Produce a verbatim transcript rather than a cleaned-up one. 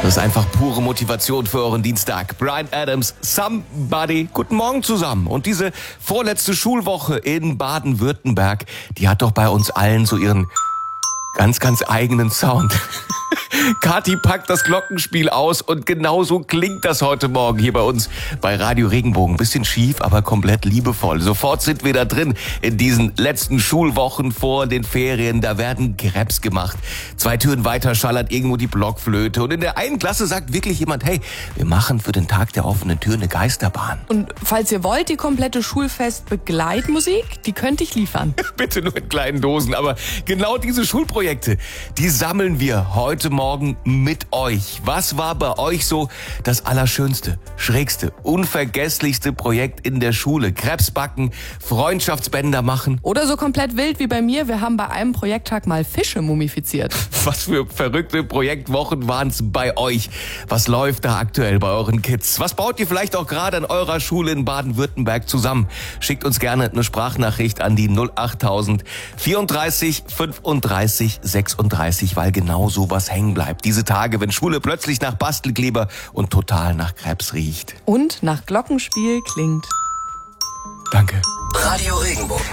Das ist einfach pure Motivation für euren Dienstag. Bryan Adams, Somebody. Guten Morgen zusammen. Und diese vorletzte Schulwoche in Baden-Württemberg, die hat doch bei uns allen so ihren ganz, ganz eigenen Sound. Kathi packt das Glockenspiel aus und genauso klingt das heute Morgen hier bei uns bei Radio Regenbogen. Bisschen schief, aber komplett liebevoll. Sofort sind wir da drin in diesen letzten Schulwochen vor den Ferien. Da werden Crêpes gemacht. Zwei Türen weiter schallert irgendwo die Blockflöte. Und in der einen Klasse sagt wirklich jemand, hey, wir machen für den Tag der offenen Tür eine Geisterbahn. Und falls ihr wollt, die komplette Schulfest-Begleitmusik, die könnte ich liefern. Bitte nur in kleinen Dosen. Aber genau diese Schulprojekte, die sammeln wir heute Morgen mit euch. Was war bei euch so das allerschönste, schrägste, unvergesslichste Projekt in der Schule? Crêpes backen, Freundschaftsbänder machen. Oder so komplett wild wie bei mir, wir haben bei einem Projekttag mal Fische mumifiziert. Was für verrückte Projektwochen waren es bei euch? Was läuft da aktuell bei euren Kids? Was baut ihr vielleicht auch gerade an eurer Schule in Baden-Württemberg zusammen? Schickt uns gerne eine Sprachnachricht an die null acht tausend vierunddreißig fünfunddreißig sechsunddreißig, weil genau sowas hängen bleibt. Diese Tage, wenn Schule plötzlich nach Bastelkleber und total nach Crêpes riecht. Und nach Glockenspiel klingt. Danke. Radio Regenbogen.